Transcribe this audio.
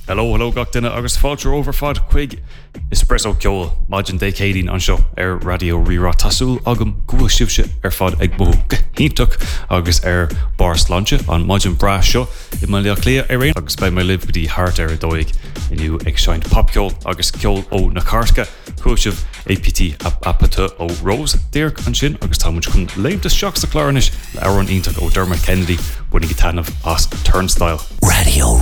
Hello gach duine agus fáiltear over fad chuig Espresso ceol maidin dé céadín an seo radio Rirá tasúil agam gúil sibse fad ag bó híntaach agus bar sláinte an maidin bra seo I man leach lia réon agus bei me libh gotí hart a dóig inniu ag seint pop ceol agus ceol ó na carca chuisih APT apata ó Rose Dirk an sin agus támuid chun léimtas seach sa chláranis le an ionach ó Dermot Kennedy bunig tanmh as Turnstile. Radio